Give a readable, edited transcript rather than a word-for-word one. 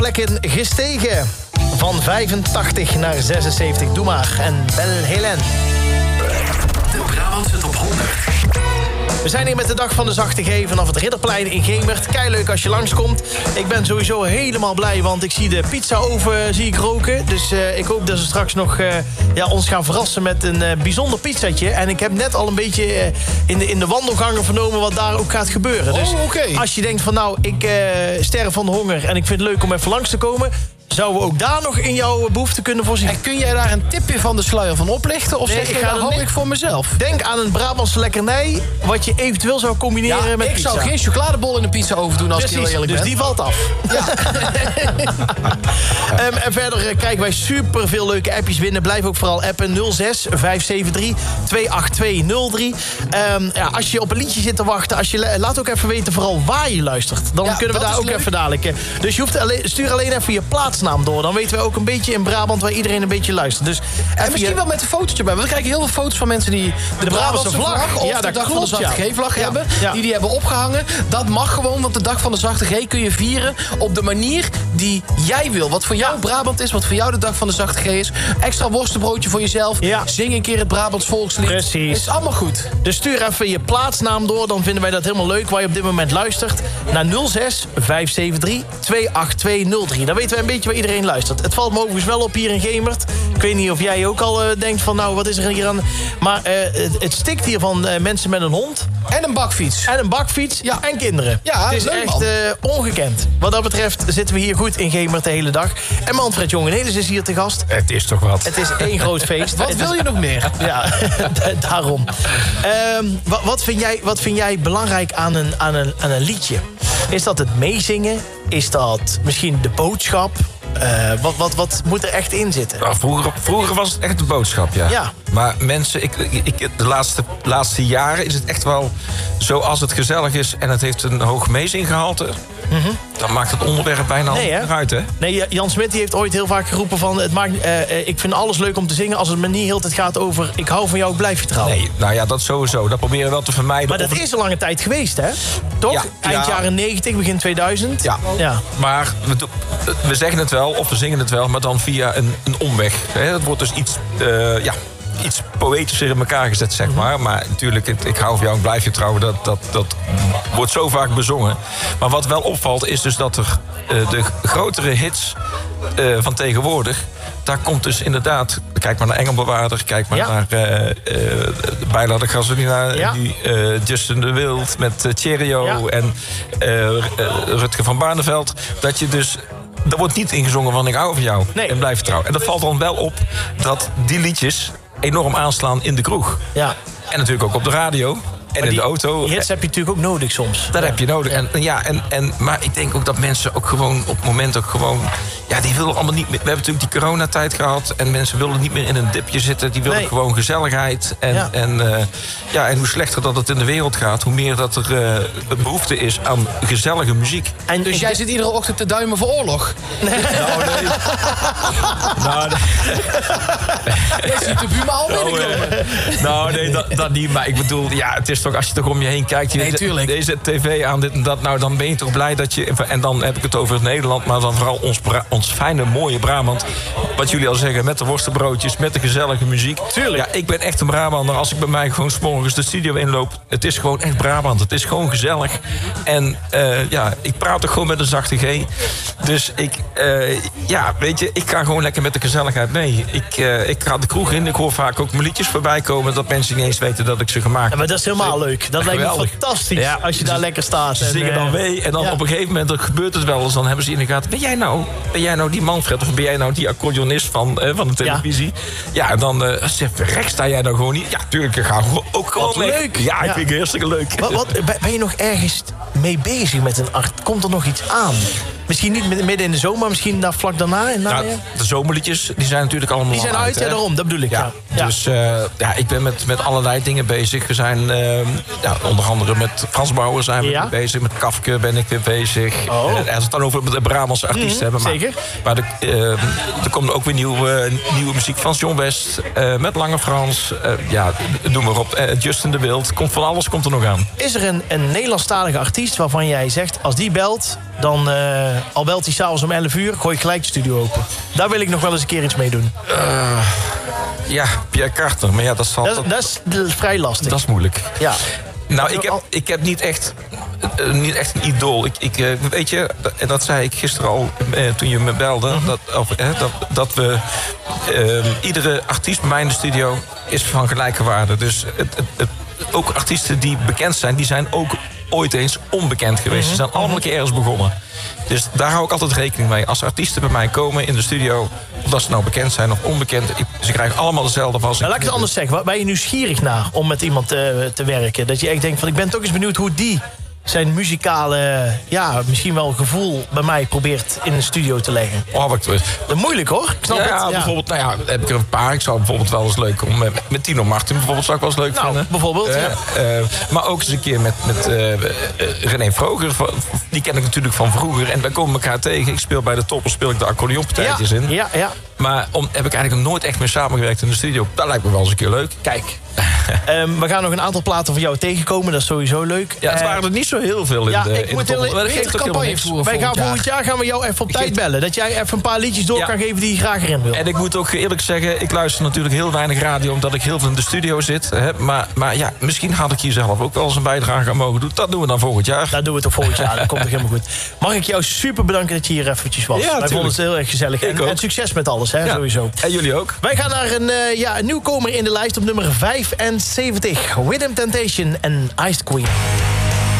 plekken gestegen. Van 85 naar 76. Doe maar. En Bel Helen. De Brabantse top 100. We zijn hier met de Dag van de Zachte G vanaf het Ridderplein in Gemert. Keileuk als je langskomt. Ik ben sowieso helemaal blij, want ik zie de pizza-oven roken. Dus ik hoop dat ze straks nog ons gaan verrassen met een bijzonder pizzatje. En ik heb net al een beetje in de wandelgangen vernomen wat daar ook gaat gebeuren. Dus als je denkt van nou, ik sterf van de honger en ik vind het leuk om even langs te komen, zouden we ook daar nog in jouw behoefte kunnen voorzien. En kun jij daar een tipje van de sluier van oplichten? Of zeg je, dat hou ik voor mezelf? Denk aan een Brabantse lekkernij, wat je eventueel zou combineren met pizza. Ik zou geen chocoladebol in een pizza oven doen als ik heel eerlijk ben. Dus die valt af. Ja. En verder krijgen wij super veel leuke appjes binnen. Blijf ook vooral appen 06 573 28203. Als je op een liedje zit te wachten, laat ook even weten vooral waar je luistert. Dan kunnen we daar ook leuk. Even dadelijk. Dus je hoeft stuur alleen even je plaatsnaam door. Dan weten we ook een beetje in Brabant waar iedereen een beetje luistert. Dus en misschien wel met een fotootje bij. Want we krijgen heel veel foto's van mensen die de Brabantse vlag of de Dag van de Zachte G-vlag hebben. Ja. Die hebben opgehangen. Dat mag gewoon, want de Dag van de Zachte G kun je vieren op de manier die jij wil. Wat voor jou Brabant is, wat voor jou de Dag van de Zachte G is. Extra worstenbroodje voor jezelf. Ja. Zing een keer het Brabants volkslied. Precies. Is allemaal goed. Dus stuur even je plaatsnaam door. Dan vinden wij dat helemaal leuk waar je op dit moment luistert. Naar 06 573 28203. Dan weten wij een beetje waar iedereen luistert. Het valt me overigens wel op hier in Gemert. Ik weet niet of jij ook al denkt van nou, wat is er hier aan. Maar het stikt hier van mensen met een hond. En een bakfiets. En een bakfiets. Ja. En kinderen. Ja, het is echt ongekend. Wat dat betreft zitten we hier goed in Gemert de hele dag. En Manfred Jongenelis is hier te gast. Het is toch wat. Het is één groot feest. Wat wil je nog meer? Ja, daarom. Wat vind jij belangrijk aan een liedje? Is dat het meezingen? Is dat misschien de boodschap? Wat moet er echt in zitten? Nou, vroeger was het echt de boodschap, ja. Maar mensen, de laatste jaren is het echt wel zo als het gezellig is en het heeft een hoog meezinggehalte. Dan maakt het onderwerp bijna uit, hè? Nee, Jan Smit heeft ooit heel vaak geroepen van ik vind alles leuk om te zingen als het me niet heel tijd gaat over ik hou van jou, blijf je trouw. Nee, nou ja, dat sowieso. Dat proberen we wel te vermijden. Maar dat is een lange tijd geweest, hè? Toch? Ja, eind jaren 90, begin 2000. Ja. Maar we zeggen het wel, of we zingen het wel, maar dan via een omweg. Het wordt dus iets poëtischer in elkaar gezet, zeg maar. Maar natuurlijk, ik hou van jou en blijf je trouwen, dat wordt zo vaak bezongen. Maar wat wel opvalt is dus dat er de grotere hits van tegenwoordig, daar komt dus inderdaad, kijk maar naar Engelbewaarder, kijk maar naar Bijlader Gasolina, Justin de Wild met Cheerio en Rutger van Barneveld, dat je dus, er wordt niet ingezongen van ik hou van jou en blijf je trouw. En dat valt dan wel op dat die liedjes enorm aanslaan in de kroeg. Ja. En natuurlijk ook op de radio. En in de auto. Die hits heb je natuurlijk ook nodig soms. Dat heb je nodig. Maar ik denk ook dat mensen ook gewoon op het moment ook gewoon, die willen allemaal niet meer. We hebben natuurlijk die coronatijd gehad en mensen willen niet meer in een dipje zitten. Die willen gewoon gezelligheid. En hoe slechter dat het in de wereld gaat, hoe meer dat er een behoefte is aan gezellige muziek. En dus jij zit iedere ochtend te duimen voor oorlog? Nee. Je ziet de buurman al binnenkomen. Dat niet. Maar ik bedoel, het is toch, als je toch om je heen kijkt, deze tv aan dit en dat, nou dan ben je toch blij dat je, en dan heb ik het over Nederland, maar dan vooral ons fijne, mooie Brabant. Wat jullie al zeggen, met de worstenbroodjes, met de gezellige muziek. Tuurlijk. Ja, ik ben echt een Brabander. Als ik bij mij gewoon 's morgens de studio inloop, het is gewoon echt Brabant. Het is gewoon gezellig. En ik praat ook gewoon met een zachte G. Dus weet je, ik ga gewoon lekker met de gezelligheid mee. Ik ga de kroeg in, ik hoor vaak ook mijn liedjes voorbij komen, dat mensen niet eens weten dat ik ze gemaakt heb. Maar dat is helemaal leuk. Dat lijkt me fantastisch als je daar lekker staat. Ze zingen dan mee en dan op een gegeven moment gebeurt het wel eens. Dan hebben ze in de gaten, ben jij nou die Manfred? Of ben jij nou die accordeonist van de televisie? Ja, en dan recht sta jij nou gewoon niet. Ja, tuurlijk, ik ga ook gewoon mee. Leuk. Ja, ik vind het hartstikke leuk. Ben je nog ergens mee bezig met een art? Komt er nog iets aan? Misschien niet midden in de zomer, misschien daar vlak daarna. De zomerliedjes, die zijn natuurlijk allemaal uit. Die zijn uit, daarom, dat bedoel ik. Ja. Dus ik ben met allerlei dingen bezig. We zijn onder andere met Frans Bauer zijn we bezig. Met Kafke ben ik weer bezig. Als we het dan over de Brabantse artiesten hebben. Zeker. Maar er komt ook weer nieuwe muziek van John West. Met Lange Frans. Noem maar op. Justin de Wild. Van alles komt er nog aan. Is er een Nederlandstalige artiest waarvan jij zegt, als die belt, dan al belt hij s'avonds om 11 uur... gooi ik gelijk de studio open. Daar wil ik nog wel eens een keer iets mee doen. Ja, Pierre Carter. Maar ja, dat is vrij lastig. Dat is moeilijk. Ja. Nou, ik heb niet echt een idool. Weet je, en dat zei ik gisteren al toen je me belde... dat we iedere artiest bij mij in de studio is van gelijke waarde. Dus ook artiesten die bekend zijn, die zijn ook ooit eens onbekend geweest. Ze zijn allemaal een keer ergens begonnen. Dus daar hou ik altijd rekening mee. Als artiesten bij mij komen in de studio... of dat ze nou bekend zijn of onbekend... ze krijgen allemaal dezelfde van. Nou, laat ik het anders zeggen. Waar ben je nieuwsgierig naar om met iemand te werken? Dat je echt denkt van ik ben toch eens benieuwd hoe die... zijn muzikale, misschien wel gevoel bij mij probeert in een studio te leggen. Dat is moeilijk hoor. Ik snap het. Ja, bijvoorbeeld, heb ik er een paar. Ik zou bijvoorbeeld wel eens leuk om met Tino Martin bijvoorbeeld zou ik wel eens leuk vinden. Bijvoorbeeld, maar ook eens een keer met René Vroger. Die ken ik natuurlijk van vroeger. En wij komen elkaar tegen. Ik speel bij de Toppers, speel ik de accordeonpartijtjes in. Ja. Maar heb ik eigenlijk nog nooit echt meer samengewerkt in de studio. Dat lijkt me wel eens een keer leuk. Kijk. We gaan nog een aantal platen van jou tegenkomen. Dat is sowieso leuk. Ja, het waren er niet zo heel veel in de maar dat geeft ook helemaal niks. Wij gaan volgend jaar gaan we jou even op tijd bellen. Dat jij even een paar liedjes door kan geven die je graag erin wil. En ik moet ook eerlijk zeggen, ik luister natuurlijk heel weinig radio... omdat ik heel veel in de studio zit. Hè. Maar ja, misschien had ik hier zelf ook wel eens een bijdrage aan mogen doen. Dat doen we dan volgend jaar. Dat doen we toch volgend jaar. Dat komt toch helemaal goed. Mag ik jou super bedanken dat je hier eventjes was. Wij vonden het heel erg gezellig. En succes met alles, hè, sowieso. En jullie ook. Wij gaan naar een nieuwkomer in de lijst op nummer 75. Rhythm Temptation en Ice Queen.